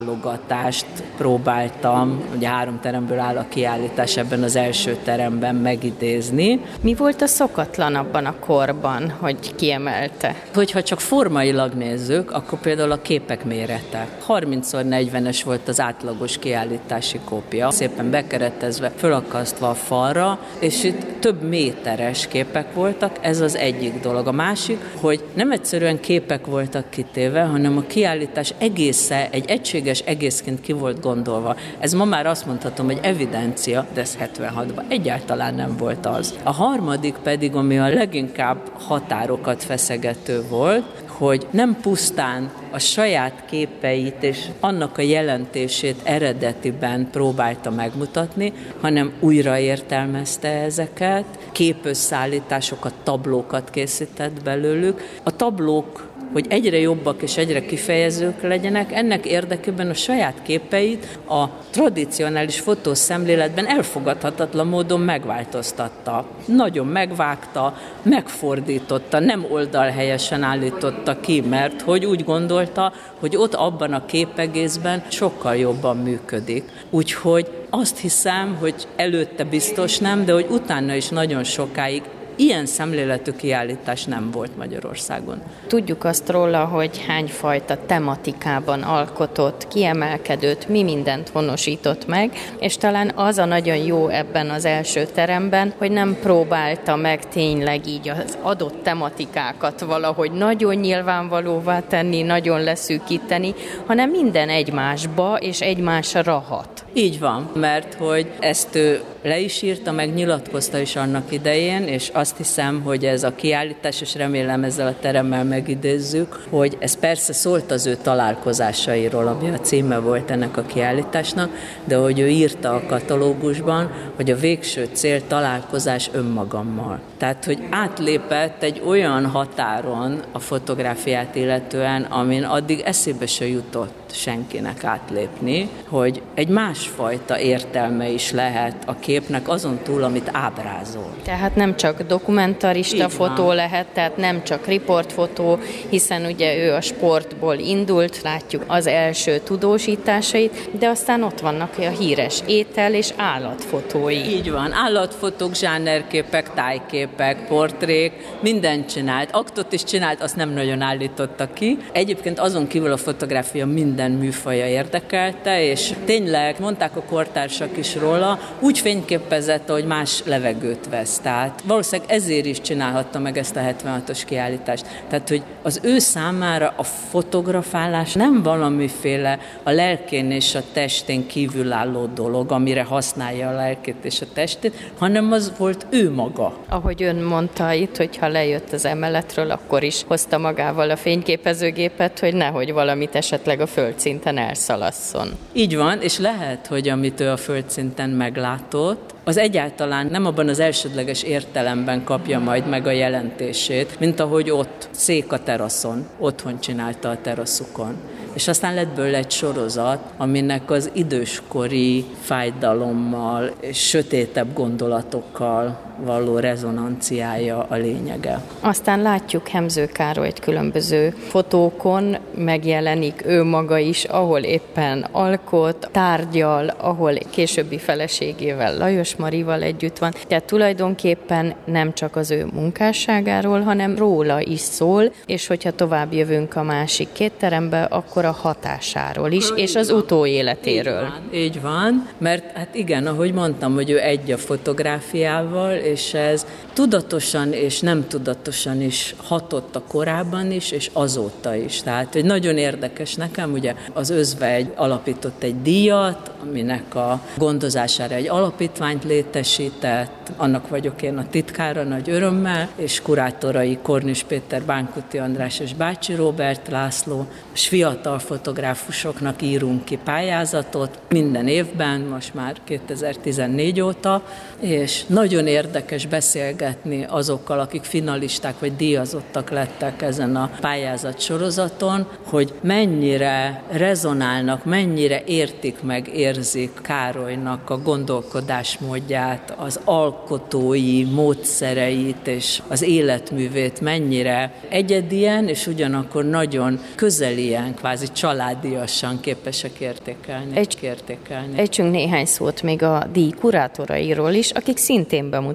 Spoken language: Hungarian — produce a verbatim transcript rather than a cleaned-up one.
válogatást próbáltam, ugye három teremből áll a kiállítás, ebben az első teremben megidézni. Mi volt a szokatlan abban a korban, hogy kiemelte? Hogyha csak formailag nézzük, akkor például a képek mérete. harminc negyvenes volt az átlagos kiállítási kópia, szépen bekeretezve, fölakasztva a falra, és itt több méteres képek voltak, ez az egyik dolog. A másik, hogy nem egyszerűen képek voltak kitéve, hanem a kiállítás egészen egy egységes egészként ki volt gondolva. Ez ma már azt mondhatom, hogy evidencia, de ez hetvenhatban egyáltalán nem volt az. A harmadik pedig, ami a leginkább határokat feszegető volt, hogy nem pusztán a saját képeit és annak a jelentését eredetiben próbálta megmutatni, hanem újraértelmezte ezeket, képösszállításokat, tablókat készített belőlük. A tablók, hogy egyre jobbak és egyre kifejezők legyenek, ennek érdekében a saját képeit a tradicionális fotószemléletben elfogadhatatlan módon megváltoztatta. Nagyon megvágta, megfordította, nem oldalhelyesen állította ki, mert hogy úgy gondolta, hogy ott abban a képegészben sokkal jobban működik. Úgyhogy azt hiszem, hogy előtte biztos nem, de hogy utána is nagyon sokáig ilyen szemléletű kiállítás nem volt Magyarországon. Tudjuk azt róla, hogy hányfajta tematikában alkotott, kiemelkedőt, mi mindent honosított meg, és talán az a nagyon jó ebben az első teremben, hogy nem próbálta meg tényleg így az adott tematikákat valahogy nagyon nyilvánvalóvá tenni, nagyon leszűkíteni, hanem minden egymásba és egymásra hat. Így van, mert hogy ezt ő le is írta, meg nyilatkozta is annak idején, és azt hiszem, hogy ez a kiállítás, és remélem ezzel a teremmel megidézzük, hogy ez persze szólt az ő találkozásairól, ami a címe volt ennek a kiállításnak, de hogy ő írta a katalógusban, hogy a végső cél találkozás önmagammal. Tehát, hogy átlépett egy olyan határon a fotográfiát illetően, amin addig eszébe se jutott senkinek átlépni, hogy egy másfajta értelme is lehet a képnek azon túl, amit ábrázol. Tehát nem csak dokumentarista fotó lehet, tehát nem csak riportfotó, hiszen ugye ő a sportból indult, látjuk az első tudósításait, de aztán ott vannak a híres étel- és állatfotói. Így van, állatfotók, zsánerképek, tájképek, portrék, mindent csinált. Aktot is csinált, azt nem nagyon állította ki. Egyébként azon kívül a fotográfia minden műfaja érdekelte, és tényleg mondták a kortársak is róla, úgy fényképezett, hogy más levegőt vesz. Tehát valószínűleg ezért is csinálhatta meg ezt a hetvenhatos kiállítást. Tehát, hogy az ő számára a fotografálás nem valamiféle a lelkén és a testén kívülálló dolog, amire használja a lelkét és a testét, hanem az volt ő maga. Ahogy ön mondta itt, hogyha lejött az emeletről, akkor is hozta magával a fényképezőgépet, hogy nehogy valamit esetleg a földszinten elszalasszon. Így van, és lehet, hogy amit ő a földszinten meglátott, az egyáltalán nem abban az elsődleges értelemben kapja majd meg a jelentését, mint ahogy ott szék a teraszon, otthon csinálta a teraszukon. És aztán lett belőle egy sorozat, aminek az időskori fájdalommal és sötétebb gondolatokkal való rezonanciája a lényege. Aztán látjuk Hemző Károlyt különböző fotókon, megjelenik ő maga is, ahol éppen alkot, tárgyal, ahol későbbi feleségével, Lajos Marival együtt van. Tehát tulajdonképpen nem csak az ő munkásságáról, hanem róla is szól, és hogyha tovább jövünk a másik két terembe, akkor a hatásáról is, és az utóéletéről. Így van, így van, mert hát igen, ahogy mondtam, hogy ő egy a fotográfiával, és ez tudatosan és nem tudatosan is hatott a korábban is, és azóta is. Tehát, hogy nagyon érdekes nekem, ugye az Özvegy alapított egy díjat, aminek a gondozására egy alapítványt létesített, annak vagyok én a titkára nagy örömmel, és kurátorai Kornis Péter, Bánkuti András és Bácsi Róbert László, és fiatal fotográfusoknak írunk ki pályázatot minden évben, most már kétezer-tizennégy óta, és nagyon érdekes érdekes beszélgetni azokkal, akik finalisták vagy díjazottak lettek ezen a pályázat sorozaton, hogy mennyire rezonálnak, mennyire értik meg, érzik Károlynak a gondolkodásmódját, az alkotói módszereit és az életművét, mennyire egyedien és ugyanakkor nagyon közelien, kvázi családiasan képesek értékelni. Egy, értékelni. Ejtsünk néhány szót még a díj kurátorairól is, akik szintén bemutatják